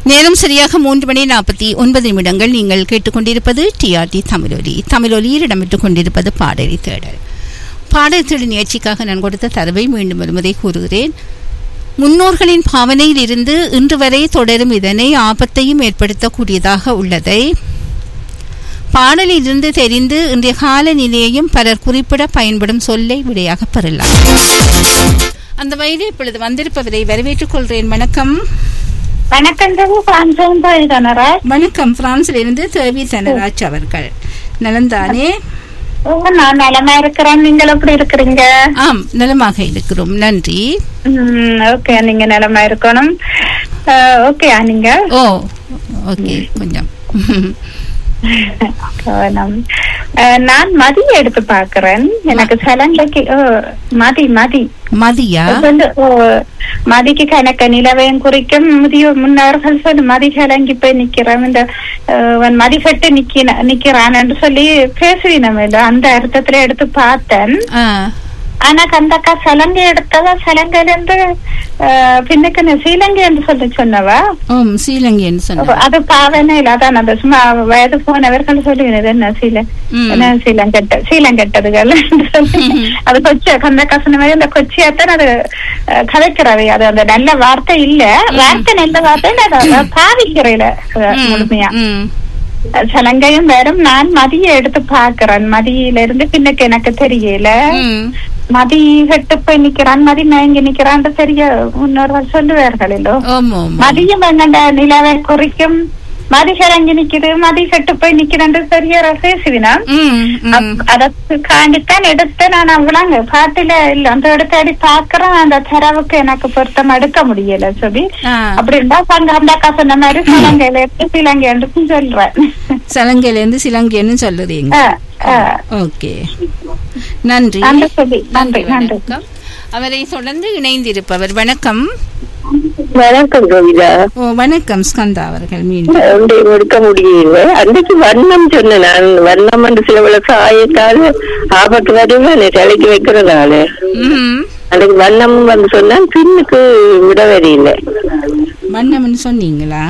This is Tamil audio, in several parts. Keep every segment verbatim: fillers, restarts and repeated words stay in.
நேரம் சரியாக மூன்று மணி நாற்பத்தி ஒன்பது நிமிடங்கள். நீங்கள் கேட்டுக்கொண்டிருப்பது டிஆர்டி தமிழொலி. தமிழொலியில் இடம்பெற்றுக் கொண்டிருப்பது பாடறி தேடல். பாடறி தேடல் நிகழ்ச்சிக்காக நான் கொடுத்த தரவை மீண்டும் வருவதை கூறுகிறேன். முன்னோர்களின் பாவனையில் இருந்து இன்று வரை தொடரும் இதனை ஆபத்தையும் ஏற்படுத்தக்கூடியதாக உள்ளதை பாடலில் இருந்து தெரிந்து இன்றைய கால நிலையையும் பலர் குறிப்பிட பயன்படும் சொல்லை விடையாக பெறலாம். அந்த வயதில் இப்பொழுது வந்திருப்பவரை வரவேற்றுக் கொள்கிறேன். வணக்கம். வணக்கம் வணக்கம். பிரான்சில் இருந்து தேவி தனராஜ் அவர்கள். நலந்தானே? நான் நலமா இருக்கிறேன். நீங்கள் எப்படி இருக்கிறீங்க? ஆம், நலமாக இருக்கிறோம், நன்றி. ஓகே, நீங்க நலமா இருக்கணும். ஓகே, நீங்க? ஓ ஓகே, கொஞ்சம் நான் மதிய எடுத்து பாக்குறேன். எனக்கு சலங்கைக்கு மதி மதி மதியா மதிக்கு கணக்க நிலவையும் குறிக்கும். முதிய முன்னவர்கள் சொல்லி மதி கலங்கி போய் நிக்கிறேன், இந்த மதி கட்டு நிக்க நிக்கிறான் என்று சொல்லி பேசுவினம். அந்த அர்த்தத்துல எடுத்து பார்த்தேன். ஆனா கந்தக்கா சலங்கை எடுத்ததா சலங்கையில இருந்து பின்னுக்கு சீலங்கை என்று சொல்லி சொன்னவா? சீலங்கை அது பாவனை இல்ல. அதான் அந்த சும்மா வயது போனவர்கள் சொல்லுகிறது என்ன சீல என்ன சீலங்கெட்ட சீலங்கெட்டதுகள் அது கொச்சி கந்தக்கா சொன்ன மாதிரி அந்த கொச்சியாத்தான் அது கதைக்கிறவை. அது அந்த நல்ல வார்த்தை இல்ல, வார்த்தை நல்ல வார்த்தை பாவிக்கிறேன் முழுமையா. சலங்கையும் வேறும். நான் மதிய எடுத்து பாக்குறேன். மதியில இருந்து பின்னுக்கு எனக்கு தெரியல. மதி கட்டு போய் நிக்கிறான், மதி மயங்கி நிக்கிறான் தெரிய முன்னோர்கள் சொல்லுவார்கள். இல்லோ மதியம் எங்கண்ட நிலவை குறிக்கும். மதி கலங்கி நிக்குது, மதி கட்டு போய் நிக்கிறான் பெரிய பேசுவினா. அதற்கு காண்டித்தான் எடுத்து நான் அவ்வளவு பாட்டுல இல்ல அந்த இடத்த அடி பாக்குறேன். அந்த தரவுக்கு எனக்கு பொருத்தம் எடுக்க முடியல சொல்லி அப்படி இருந்தா சங்க அம்பாக்கா சொன்ன மாதிரி சலங்கையில இருந்து சிலங்கைன்னு சொல்றேன். சலங்கையில இருந்து சிலங்கைன்னு சொல்லுறீங்க. ஓகே, நன்றி. நன்றி நன்றி. அவரை தொடர்ந்து இணைந்திருப்பவர். வணக்கம். வணக்கம் கவிதா. ஓ வணக்கம் ஸ்கந்தா அவர்கள். மீண்டும் எடுக்க முடியல. அன்றைக்கு வண்ணம் சொன்னேன் நான். வண்ணம் என்று சில விளக்கு ஆயத்தால் ஆபத்து வருவேன் தலைக்கு வைக்கிறதால அன்றைக்கு வண்ணம் வந்து சொன்னா பின்னுக்கு விட வரையில வண்ணம்னு சொன்னீங்களா?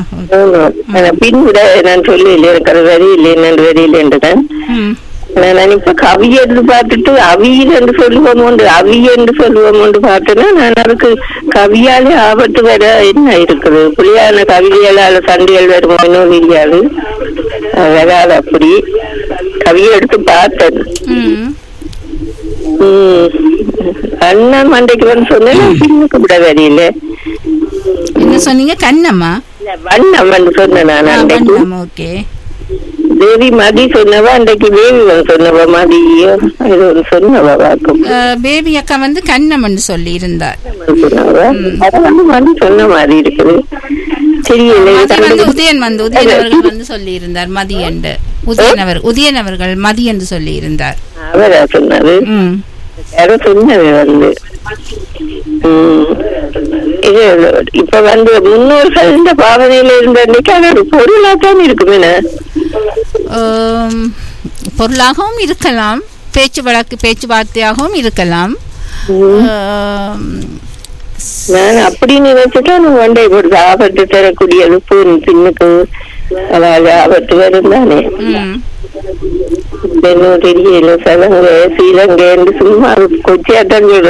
பின் விட நான் சொல்லல இருக்கிற வரையில்லை என்னென்று வரையில என்றுதான் நான் இப்ப கவி என்று பார்த்துட்டு அவியல் என்று சொல்லுவோம் உண்டு அவி என்று சொல்லுவோம் உண்டு பார்த்தேன்னா நான் அதுக்கு கவியாலே ஆபத்து வர என்ன இருக்குது புரியாத கவிதையால சண்டைகள் வருமோ இன்னும் தெரியாது வராது. அப்படி கவியை எடுத்து பார்த்தேன். உம் அண்ணா மண்டைக்கு வந்து சொன்னேன் பின்னுக்கு விட வரையில. என்ன சொன்னீங்க? கண்ணம்மா வண்ணம் என்று சொன்னேன் நான் அன்றைக்கு. ஓகே. தேவி மதி சொன்னவா அன்றைக்கு தேவி வந்து சொன்னவா மதியோ இது ஒரு சொன்னவா வாக்கும். பேபி அக்கா வந்து கண்ணம்மன் சொல்லி இருந்தார். மதி சொன்ன மாதிரி இருக்குது. உதயன் வந்து உதயன் அவர்கள் வந்து சொல்லி இருந்தார் மதி என்று. உதயன் அவர் உதயன் அவர்கள் மதி என்று சொல்லி இருந்தார். அவரா சொன்னாரு? யாரோ சொன்னது வந்து இது இப்ப வந்து முன்னோர்கள் இந்த பாவனையில இருந்த அன்னைக்கு அது ஒரு பொருளாத்தான் இருக்குமே. பொருளாகவும் இருக்கலாம், பேச்சு வழக்கு பேச்சுவார்த்தையாகவும் இருக்கலாம். நான் அப்படி நினைச்சுட்டா வண்டை போடுது ஆபத்து தரக்கூடியது பின்னுக்கு அதாவது ஆபத்து வரும் தானே. தெரியல சலங்கை சீலங்கை என்று சும்மா கொச்சியாத்தான்